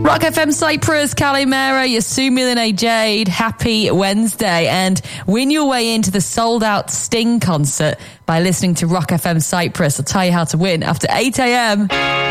Rock FM Cyprus, Calimera, Yasumilane Jade, happy Wednesday, and win your way into the sold-out Sting concert by listening to Rock FM Cyprus. I'll tell you how to win after 8 a.m.